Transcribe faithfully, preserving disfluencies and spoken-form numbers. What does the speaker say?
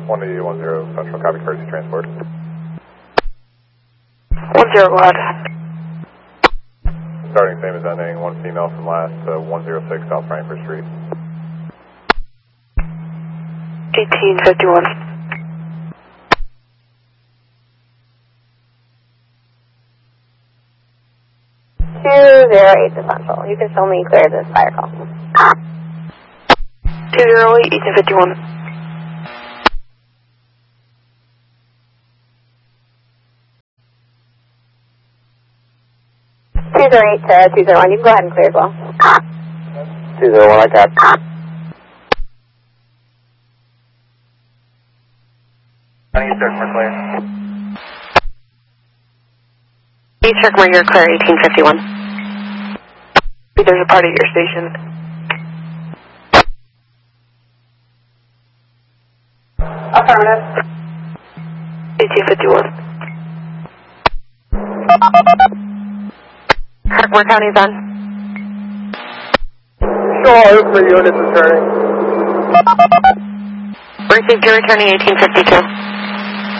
one eighty one zero, Central, copy courtesy transport. one zero, go ahead. Starting same as ending, one female from last, uh, one zero six South Frankfurt Street. eighteen fifty-one. two zero eight to Central. You can show me clear this fire call. two zero eight, eighteen fifty-one. two zero eight to two zero one. You can go ahead and clear as well. two zero one, I got. East Circular clear. East Circular, you're clear, eighteen fifty-one. There's a part of your station. Affirmative. eighteen fifty-one. Kirkmore County's on. Sure, for units returning. Received, you're returning eighteen fifty-two.